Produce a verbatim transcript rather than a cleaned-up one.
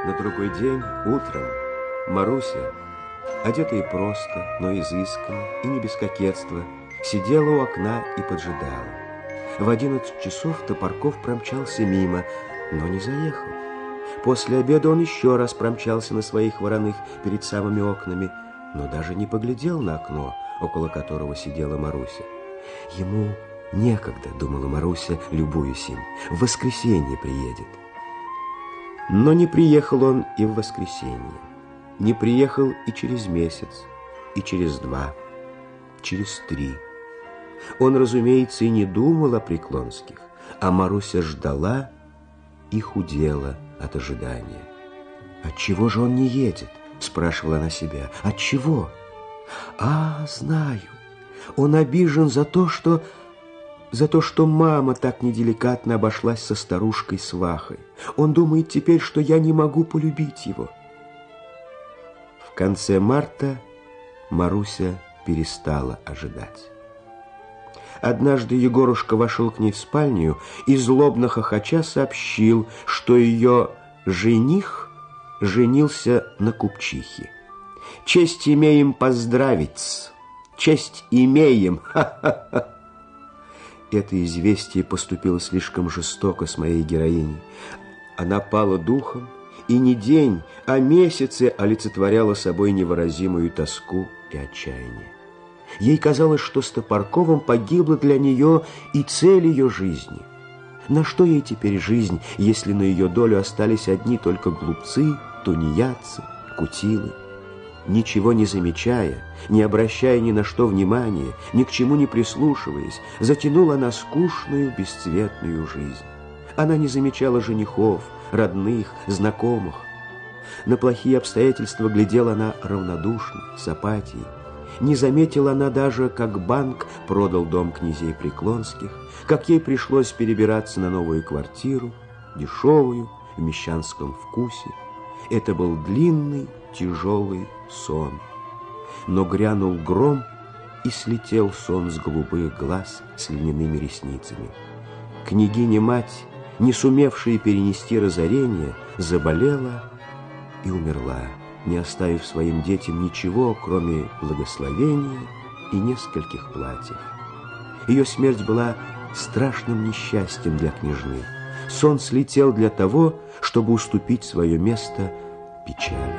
На другой день, утром, Маруся, одетая просто, но изысканно и не без кокетства, сидела у окна и поджидала. В одиннадцать часов Топорков промчался мимо, но не заехал. После обеда он еще раз промчался на своих вороных перед самыми окнами, но даже не поглядел на окно, около которого сидела Маруся. Ему некогда, думала Маруся, любуясь им, в воскресенье приедет. Но не приехал он и в воскресенье. Не приехал и через месяц, и через два, через три. Он, разумеется, и не думал о Преклонских, а Маруся ждала и худела от ожидания. «Отчего же он не едет?» — спрашивала она себя. «Отчего?» «А, знаю, он обижен за то, что... за то, что мама так неделикатно обошлась со старушкой-свахой. Он думает теперь, что я не могу полюбить его». В конце марта Маруся перестала ожидать. Однажды Егорушка вошел к ней в спальню и, злобно хохоча, сообщил, что ее жених женился на купчихе. «Честь имеем поздравить! Честь имеем! Ха-ха-ха!» Это известие поступило слишком жестоко с моей героиней. Она пала духом и не день, а месяцы олицетворяла собой невыразимую тоску и отчаяние. Ей казалось, что с Топорковым погибла для нее и цель ее жизни. На что ей теперь жизнь, если на ее долю остались одни только глупцы, тунеядцы, кутилы? Ничего не замечая, не обращая ни на что внимания, ни к чему не прислушиваясь, затянула она скучную, бесцветную жизнь. Она не замечала женихов, родных, знакомых. На плохие обстоятельства глядела она равнодушно, с апатией. Не заметила она даже, как банк продал дом князей Преклонских, как ей пришлось перебираться на новую квартиру, дешевую, в мещанском вкусе. Это был длинный, тяжелый сон. Но грянул гром, и слетел сон с голубых глаз с льняными ресницами. Княгиня-мать, не сумевшая перенести разорение, заболела и умерла, не оставив своим детям ничего, кроме благословения и нескольких платьев. Ее смерть была страшным несчастьем для княжны. Сон слетел для того, чтобы уступить свое место печали.